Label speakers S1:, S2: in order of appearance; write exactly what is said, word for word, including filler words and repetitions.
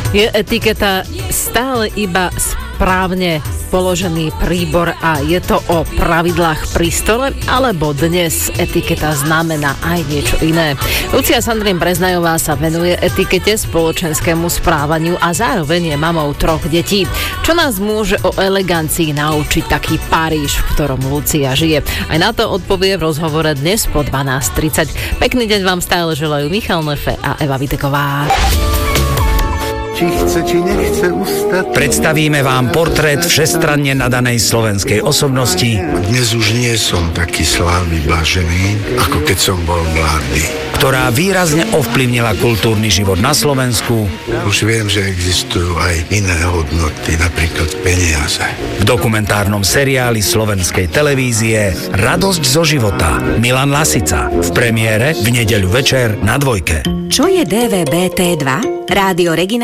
S1: Je etiketa stále iba správne položený príbor a je to o pravidlách pri stole, alebo dnes etiketa znamená aj niečo iné? Lucia Sandrín Breznajová sa venuje etikete, spoločenskému správaniu a zároveň je mamou troch detí. Čo nás môže o elegancii naučiť taký Paríž, v ktorom Lucia žije? Aj na to odpovie v rozhovore dnes po dvanásť tridsať. Pekný deň vám stále želajú Michal Nefe a Eva Viteková.
S2: Či chce, či nechce ustať.
S3: Predstavíme vám portrét všestranne nadanej slovenskej osobnosti,
S2: Dnes už nie som taký slávny, blažený, ako keď som bol mladý.
S3: ktorá výrazne ovplyvnila kultúrny život na Slovensku.
S2: Už viem, že existujú aj iné hodnoty, napríklad peniaze.
S3: V dokumentárnom seriáli slovenskej televízie Radosť zo života. Milan Lasica. V premiére v nedeľu večer na Dvojke.
S4: Čo je dé vé bé té dva? Rádio Regina